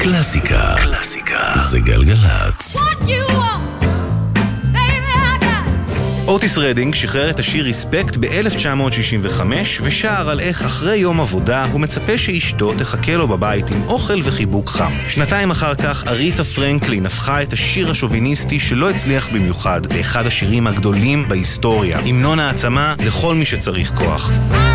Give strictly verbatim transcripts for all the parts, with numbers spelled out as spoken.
קלאסיקה. קלאסיקה. זה גלגלצ. אוטיס רדינג שחרר את השיר ריספקט ב-אלף תשע מאות שישים וחמש ושר על איך אחרי יום עבודה הוא מצפה שאשתו תחכה לו בבית עם אוכל וחיבוק חם. שנתיים אחר כך אריתה פרנקלין הפכה את השיר השוביניסטי שלא הצליח במיוחד לאחד השירים הגדולים בהיסטוריה, המנון העצמה לכל מי שצריך כוח.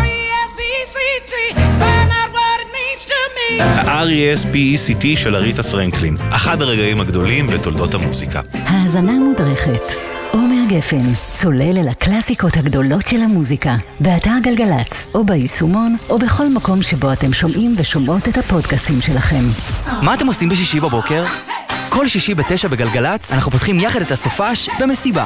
ה-אר אי אס פי אי סי טי של אריתה פרנקלין, אחד הרגעים הגדולים בתולדות המוזיקה. האזנה מודרכת. עומר גפן, צולל אל הקלאסיקות הגדולות של המוזיקה, באתר גלגלצ, או ביישומון, או בכל מקום שבו אתם שומעים ושומעות את הפודקאסטים שלכם. מה אתם עושים בשישי בבוקר? כל שישי בתשע בגלגלצ, אנחנו פותחים יחד את הסופש במסיבה.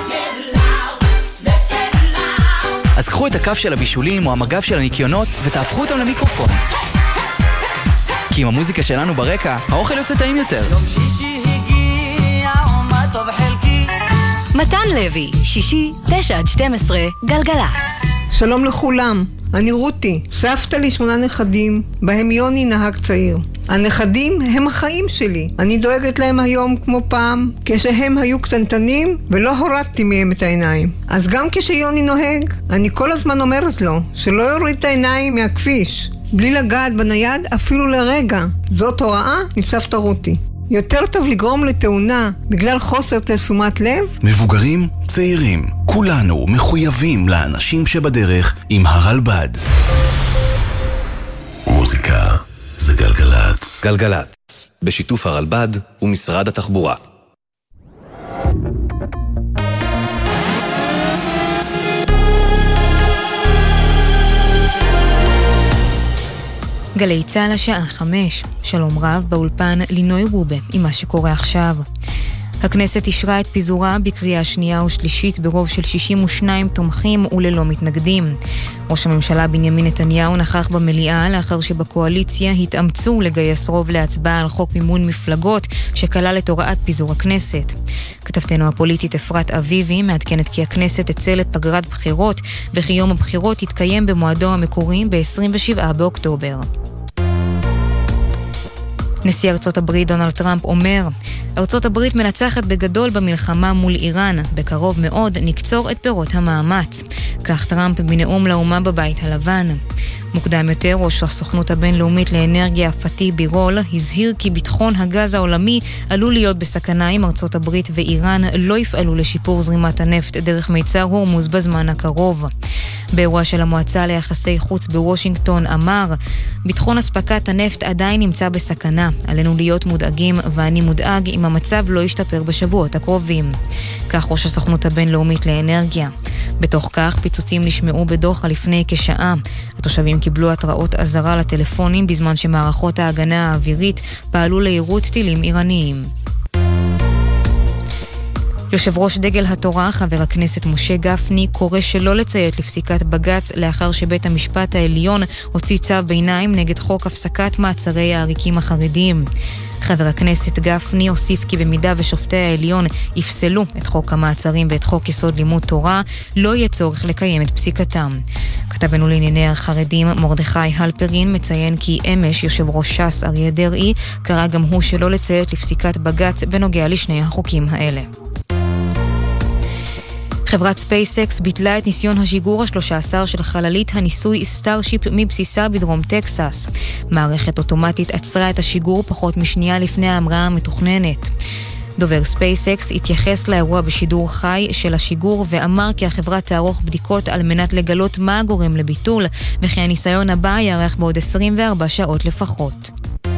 אז קחו את הכף של הבישולים או המגב של הניקיונות ותהפכו אותם למיקרופון. כי עם המוזיקה שלנו ברקע, האוכל יוצא טעים יותר. יום שישי הגיע, ומה טוב חלקי. מתן לוי, שישי, תשע עד שתים עשרה, גלגלצ. שלום לכולם, אני רותי, סבתא לי שמונה נכדים, בהם יוני נהג צעיר. הנכדים הם החיים שלי, אני דואגת להם היום כמו פעם, כשהם היו קטנטנים ולא הורדתי מהם את העיניים. אז גם כשיוני נוהג, אני כל הזמן אומרת לו שלא יוריד את העיניים מהכביש, בלי לגעת בנייד אפילו לרגע. זאת הוראה מסבתא רותי. יותר טוב לגרום לתאונה בגלל חוסר תשומת לב. מבוגרים, צעירים, כולנו מחויבים לאנשים שבדרך עם הרלב"ד. מוזיקה זה גלגלצ. גלגלצ, בשיתוף הרלב"ד ומשרד התחבורה. גלי צהל השעה חמש, שלום רב באולפן לינוי רובה עם מה שקורה עכשיו. הכנסת אישרה את פיזורה בקריאה שנייה ושלישית ברוב של שישים ושניים תומכים וללא מתנגדים. ראש הממשלה בנימין נתניהו נכח במליאה לאחר שבקואליציה התאמצו לגייס רוב להצבעה על חוק מימון מפלגות שכלל את הוראת פיזור הכנסת. כתבתנו הפוליטית אפרת אביבי מעדכנת כי הכנסת תצא לפגרת בחירות וכי יום הבחירות יתקיים במועדו המקורי ב-עשרים ושבעה באוקטובר. נשיא ארצות הברית דונלד טראמפ אומר, ארצות הברית מנצחת בגדול במלחמה מול איראן, בקרוב מאוד נקצור את פירות המאמץ. כך טראמפ בנאום לאומה בבית הלבן. מוקדם יותר, ראש הסוכנות הבינלאומית לאנרגיה פתי בירול הזהיר כי ביטחון הגז העולמי עלול להיות בסכנה אם ארצות הברית ואיראן לא יפעלו לשיפור זרימת הנפט דרך מיצר הורמוז בזמן הקרוב. באירוע של המועצה ליחסי חוץ בוושינגטון אמר, ביטחון אספקת הנפט עדיין נמצא בסכנה, עלינו להיות מודאגים ואני מודאג אם המצב לא ישתפר בשבועות הקרובים. כך ראש הסוכנות הבינלאומית לאנרגיה. בתוך כך פיצוצים נשמעו בדוחה לפני כשעה. התושבים קיבלו התראות אזהרה לטלפונים בזמן שמערכות ההגנה האווירית פעלו ליירוט טילים איראניים. יושב ראש דגל התורה, חבר הכנסת משה גפני, קורא שלא לציית לפסיקת בג"ץ לאחר שבית המשפט העליון הוציא צו ביניים נגד חוק הפסקת מעצרי העריקים החרדיים. חבר הכנסת גפני הוסיף כי במידה ושופטי העליון יפסלו את חוק המעצרים ואת חוק יסוד לימוד תורה, לא יהיה צורך לקיים את פסיקתם. כתבנו לענייני החרדים מרדכי הלפרין מציין כי אמש יושב ראש ש"ס אריה דרעי קרא גם הוא שלא לציית לפסיקת בג"ץ בנוגע לשני החוקים האלה. חברת ספייסקס ביטלה את ניסיון השיגור ה-שלוש עשרה של חללית הניסוי סטארשיפ מבסיסה בדרום טקסס. מערכת אוטומטית עצרה את השיגור פחות משנייה לפני ההמראה המתוכננת. דובר ספייסקס התייחס לאירוע בשידור חי של השיגור ואמר כי החברה תערוך בדיקות על מנת לגלות מה הגורם לביטול, וכי הניסיון הבא יארך בעוד עשרים וארבע שעות לפחות.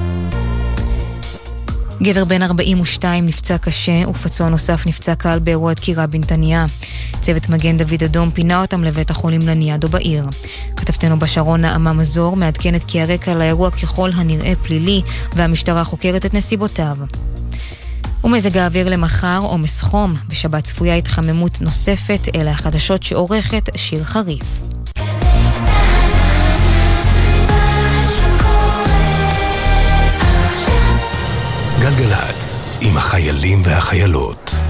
גבר בן ארבעים ושתיים נפצע קשה ופצוע נוסף נפצע קל באירוע דקירה בנתניה. צוות מגן דוד אדום פינה אותם לבית החולים לניאדו בעיר. כתבתנו בשרון נעמה מזור מעדכנת כי הרקע לאירוע ככל הנראה פלילי והמשטרה חוקרת את נסיבותיו. ומזג האוויר למחר עומס חום, בשבת צפויה התחממות נוספת, אלה החדשות שעורכת שיר חריף. גלגלצ, עם החיילים והחיילות.